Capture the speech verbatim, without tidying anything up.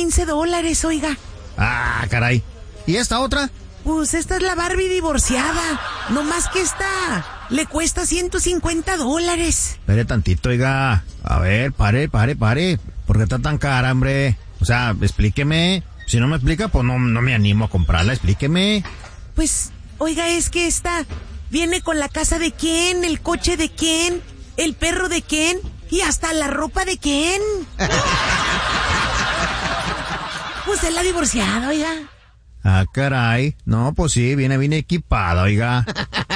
quince dólares, oiga. Ah, caray. ¿Y esta otra? Pues esta es la Barbie divorciada. No más que esta le cuesta ciento cincuenta dólares. Espere tantito, oiga. A ver, pare, pare, pare. ¿Por qué está tan cara, hombre? O sea, explíqueme. Si no me explica, pues no, no me animo a comprarla. Explíqueme. Pues, oiga, es que esta viene con la casa de Ken, el coche de Ken, el perro de Ken y hasta la ropa de Ken. Pues es la divorciada, oiga. Ah, caray. No, pues sí, viene bien equipada, oiga.